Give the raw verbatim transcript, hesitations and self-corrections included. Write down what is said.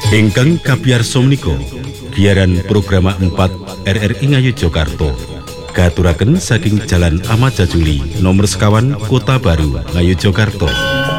Ingkang kapiyarsa menika giaran program empat R R I Ngayogyakarta katuraken saking Jalan Ahmad Jajuli nomor sekawan Kota Baru Ngayogyakarta.